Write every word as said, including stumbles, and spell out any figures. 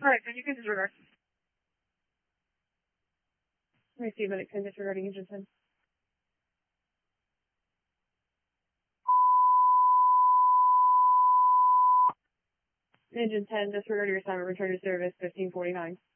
Alright, then you can disregard. Receive Medic ten disregarding engine ten. Engine ten, disregard your assignment, return to service fifteen forty-nine.